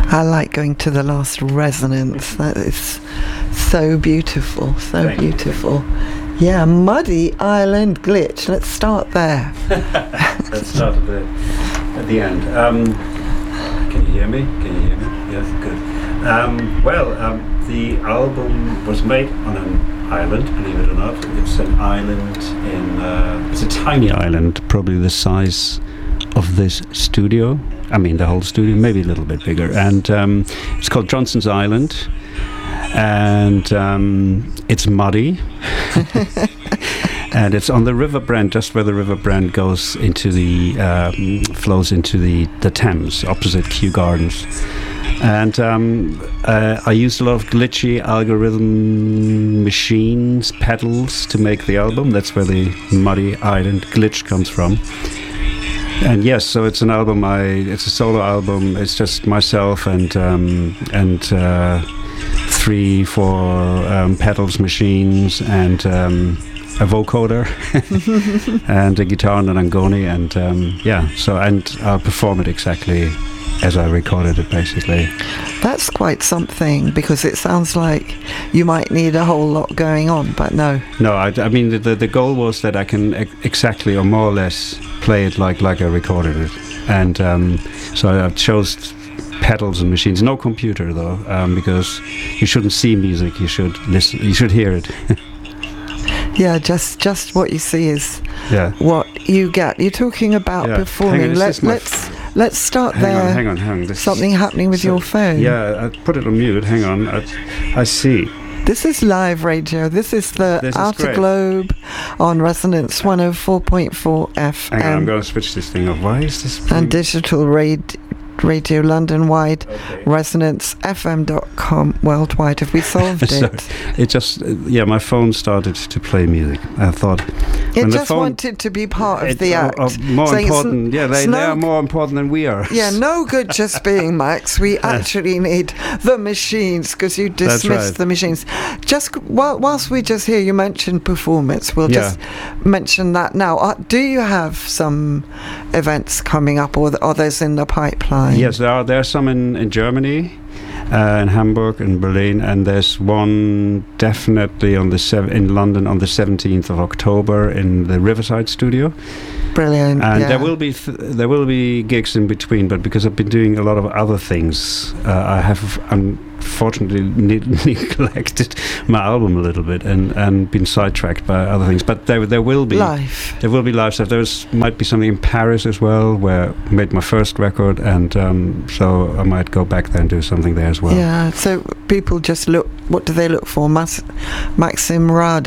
I like going to the last resonance. That is so beautiful, so beautiful. Yeah, Muddy Island Glitch. Let's start there. Let's start at the end. Can you hear me? Yes, good. The album was made on an island, believe it or not. It's an island it's a tiny island, probably the size of this studio. I mean, the whole studio, maybe a little bit bigger. And it's called Johnson's Island. And it's muddy. And it's on the River Brent, just where the River Brent goes into flows into the Thames, opposite Kew Gardens. And I used a lot of glitchy algorithm machines, pedals to make the album. That's where the Muddy Island Glitch comes from. And yes, so it's an album. It's a solo album. It's just myself and 3-4 pedals, machines, and a vocoder, and a guitar and an angoni, and I'll perform it exactly as I recorded it, basically. That's quite something, because it sounds like you might need a whole lot going on, but no. No, I mean, the goal was that I can exactly or more or less play it like I recorded it. And so I chose pedals and machines, no computer though, because you shouldn't see music, you should listen, you should hear it. Yeah, just what you see is what you get. You're talking about performing. Let's start there. Hang on. There's something happening with your phone. Yeah, I put it on mute. Hang on. I see. This is live radio. This is the Outer Globe on Resonance 104.4 FM. Hang on, I'm going to switch this thing off. Why is this? And digital radio London-wide, resonancefm.com worldwide. Have we solved it? It just, my phone started to play music. I thought it just wanted to be part of the act. More important, they are more important than we are. Yeah, no good just being Max. We actually need the machines, because you dismissed the machines. Just whilst we just hear you mention performance, we'll just mention that now. Do you have some events coming up, or are those in the pipeline? Yes, there are some in Germany, in Hamburg and Berlin, and there's one definitely in London on the 17th of October in the Riverside Studio. Brilliant. And there will be gigs in between, but because I've been doing a lot of other things, I have unfortunately neglected my album a little bit and been sidetracked by other things. But there will be live. There will be live stuff. Might be something in Paris as well, where I made my first record, and so I might go back there and do something there as well. Yeah. So people just look. What do they look for? Maxim Rad